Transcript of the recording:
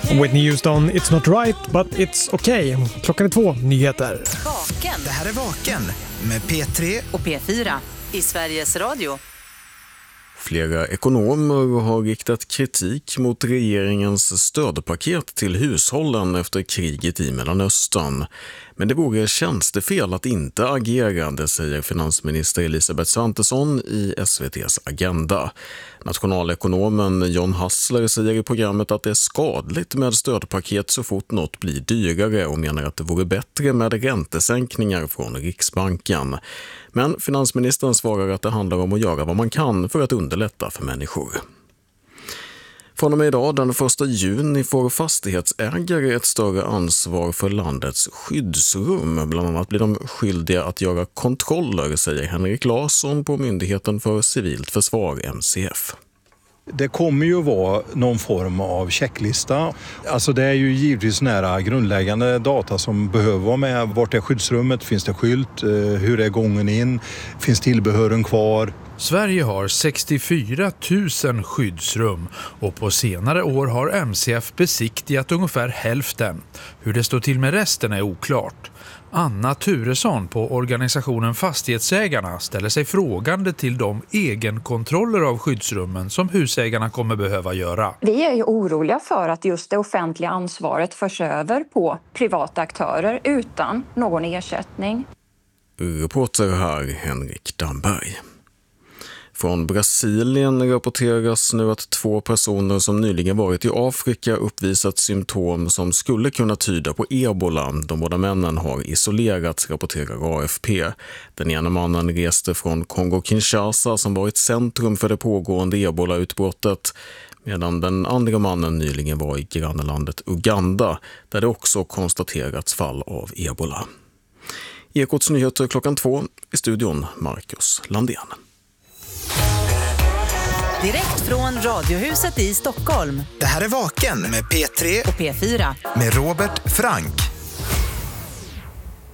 Whitney Houston, It's Not Right, but It's Okay. Klockan är 2, nyheter. Vaken. Det här är Vaken med P3 och P4 i Sveriges Radio. Flera ekonomer har riktat kritik mot regeringens stödpaket till hushållen efter kriget i Mellanöstern. Men det vore tjänstefel att inte agera, det säger finansminister Elisabeth Svantesson i SVT:s Agenda. Nationalekonomen John Hassler säger i programmet att det är skadligt med stödpaket så fort något blir dyrare och menar att det vore bättre med räntesänkningar från Riksbanken. Men finansministern svarar att det handlar om att göra vad man kan för att underlätta för människor. Från och med idag, den 1 juni, får fastighetsägare ett större ansvar för landets skyddsrum. Bland annat blir de skyldiga att göra kontroller, säger Henrik Larsson på Myndigheten för civilt försvar, MCF. Det kommer ju vara någon form av checklista. Alltså det är ju givetvis nära grundläggande data som behöver vara med. Vart är skyddsrummet? Finns det skylt? Hur är gången in? Finns tillbehören kvar? Sverige har 64 000 skyddsrum och på senare år har MCF besiktigat ungefär hälften. Hur det står till med resten är oklart. Anna Turesson på organisationen Fastighetsägarna ställer sig frågande till de egenkontroller av skyddsrummen som husägarna kommer behöva göra. Vi är ju oroliga för att just det offentliga ansvaret förs över på privata aktörer utan någon ersättning. Reporter här Henrik Damberg. Från Brasilien rapporteras nu att 2 personer som nyligen varit i Afrika uppvisat symptom som skulle kunna tyda på ebola. De båda männen har isolerats, rapporterar AFP. Den ena mannen reste från Kongo-Kinshasa som varit centrum för det pågående ebola-utbrottet, medan den andra mannen nyligen var i grannlandet Uganda där det också konstaterats fall av ebola. Ekots nyheter klockan 2, i studion Marcus Landén. Direkt från Radiohuset i Stockholm. Det här är Vaken med P3 och P4 med Robert Frank.